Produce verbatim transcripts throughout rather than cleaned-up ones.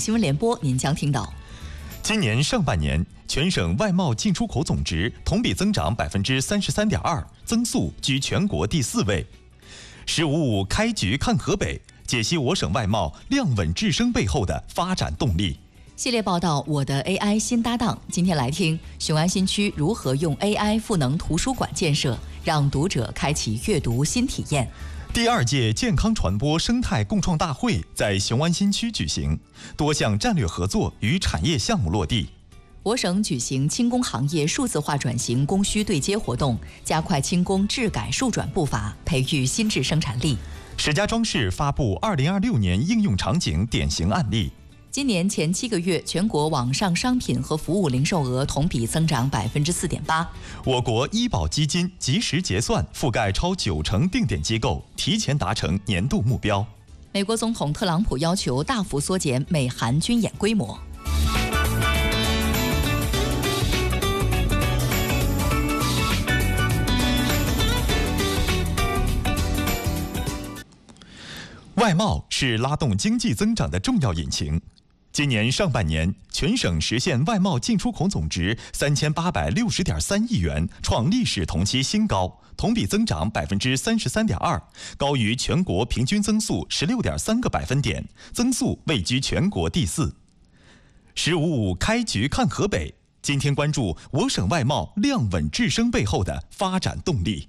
新闻联播，您将听到： 今年上半年，全省外贸进出口总值同比增长百分之三十三点二，增速居全国第四位。十五五开局看河北，解析我省外贸量稳智升背后的发展动力。 系列报道《我的 A I 新搭档》，今天来听雄安新区如何用 A I 赋能图书馆建设，让读者开启阅读新体验。 第二届健康传播生态共创大会在雄安新区举行，多项战略合作与产业项目落地。 我省举行轻工行业数字化转型供需对接活动，加快轻工质改数转步伐，培育新质生产力。 石家庄市发布二零二六年应用场景典型案例。 今年前七个月，全国网上商品和服务零售额同比增长百分之四点八。 我国医保基金及时结算覆盖超九成定点机构，提前达成年度目标。 美国总统特朗普要求大幅缩减美韩军演规模。 外贸是拉动经济增长的重要引擎。今年上半年，全省实现外贸进出口总值三千八百六十点三亿元，创历史同期新高，同比增长百分之三十三点二，高于全国平均增速十六点三个百分点，增速位居全国第四。十五五开局看河北，今天关注我省外贸量稳智升背后的发展动力。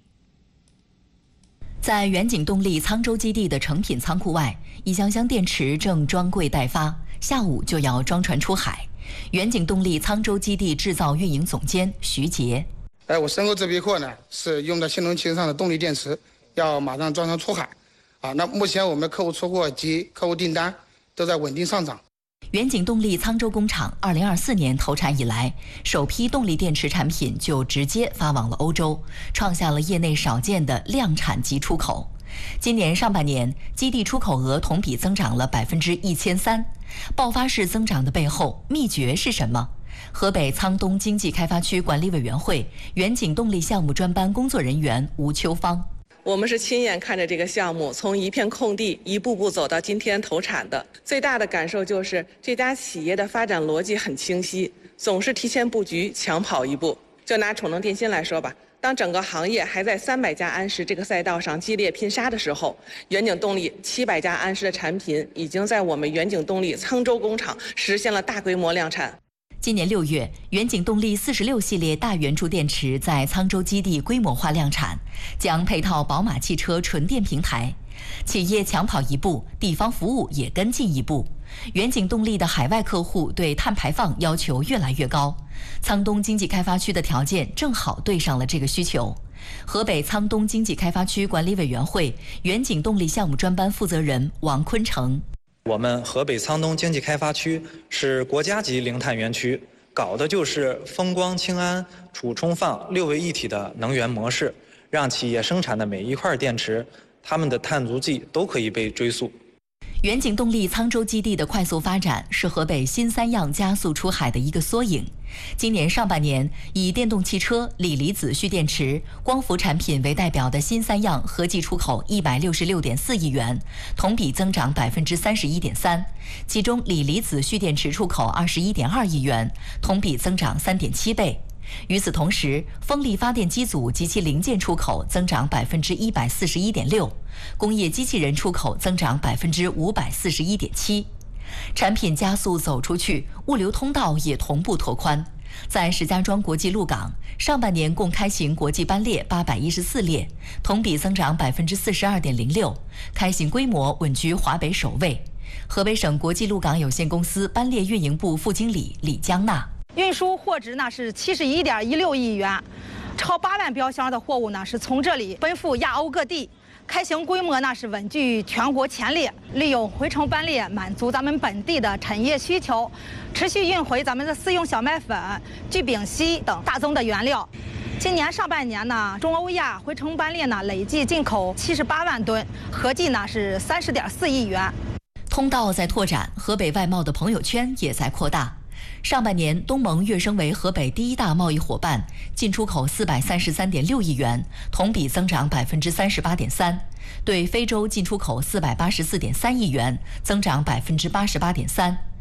在远景动力沧州基地的成品仓库外，一箱箱电池正装柜待发，下午就要装船出海。远景动力沧州基地制造运营总监徐杰： 哎，我身后这批货呢，是用在新能源汽车上的动力电池，要马上装船出海。啊，那目前我们客户出货及客户订单都在稳定上涨。 远景动力沧州工厂二零二四年投产以来，首批动力电池产品就直接发往了欧洲，创下了业内少见的量产及出口。今年上半年，基地出口额同比增长了百分之一千三，爆发式增长的背后秘诀是什么？河北沧东经济开发区管理委员会远景动力项目专班工作人员吴秋芳： 我们是亲眼看着这个项目从一片空地一步步走到今天投产的，最大的感受就是这家企业的发展逻辑很清晰，总是提前布局，抢跑一步。就拿储能电芯来说吧，当整个行业还在三百家安时这个赛道上激烈拼杀的时候，远景动力七百家安时的产品已经在我们远景动力沧州工厂实现了大规模量产。 今年六月，远景动力四十六系列大圆柱电池在沧州基地规模化量产，将配套宝马汽车纯电平台。企业抢跑一步，地方服务也跟进一步。远景动力的海外客户对碳排放要求越来越高，沧东经济开发区的条件正好对上了这个需求。河北沧东经济开发区管理委员会远景动力项目专班负责人王坤成： 我们河北沧东经济开发区是国家级零碳园区，搞的就是风光氢氨储充放六位一体的能源模式，让企业生产的每一块电池，它们的碳足迹都可以被追溯。 远景动力沧州基地的快速发展是河北新三样加速出海的一个缩影。今年上半年，以电动汽车、锂离子蓄电池、光伏产品为代表的新三样合计出口一百六十六点四亿元，同比增长百分之三十一点三。其中，锂离子蓄电池出口二十一点二亿元，同比增长三点七倍。与此同时，风力发电机组及其零件出口增长百分之一百四十一点六，工业机器人出口增长百分之五百四十一点七。产品加速走出去，物流通道也同步拓宽。在石家庄国际陆港，上半年共开行国际班列八百一十四列，同比增长百分之四十二点零六，开行规模稳居华北首位。河北省国际陆港有限公司班列运营部副经理李江娜： 运输货值呢是七十一点一六亿元，超八万标箱的货物呢是从这里奔赴亚欧各地，开行规模呢是稳居全国前列，利用回程班列满足咱们本地的产业需求，持续运回咱们的四用小麦粉、聚丙烯等大宗的原料。今年上半年呢，中欧亚回程班列呢累计进口七十八万吨，合计呢是三十点四亿元。 通道在拓展，河北外贸的朋友圈也在扩大。上半年，东盟跃升为河北第一大贸易伙伴，进出口四百三十三点六亿元，同比增长百分之三十八点三；对非洲进出口四百八十四点三亿元，增长百分之八十八点三。